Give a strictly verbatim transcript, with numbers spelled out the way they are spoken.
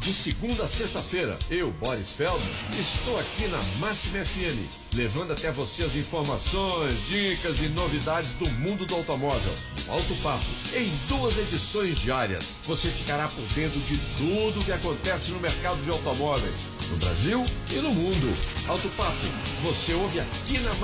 De segunda a sexta-feira, eu, Boris Feldman, estou aqui na Máxima F M, levando até você as informações, dicas e novidades do mundo do automóvel. No Alto Papo, em duas edições diárias, você ficará por dentro de tudo o que acontece no mercado de automóveis, no Brasil e no mundo. Alto Papo, você ouve aqui na